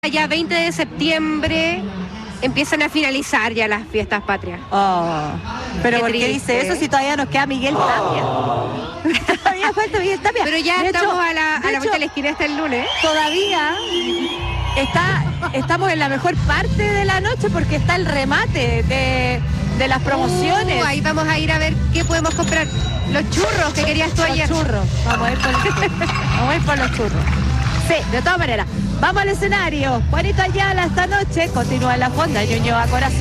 Ya 20 de septiembre empiezan a finalizar ya las fiestas patrias. Oh, pero Qué ¿por qué triste, dice eso si todavía nos queda Miguel Tapia? Todavía falta Miguel Tapia. Pero ya De estamos hecho- a la de vuelta hecho, de la esquina hasta el lunes. Todavía estamos en la mejor parte de la noche porque está el remate de las promociones. Ahí vamos a ir a ver qué podemos comprar. Los churros que querías tú ayer. Los churros. Vamos a ir por los churros. Vamos a ir por los churros. Sí, de todas maneras. Vamos al escenario. Juanito Ayala esta noche continúa en la fonda Ñuñoa Corazón.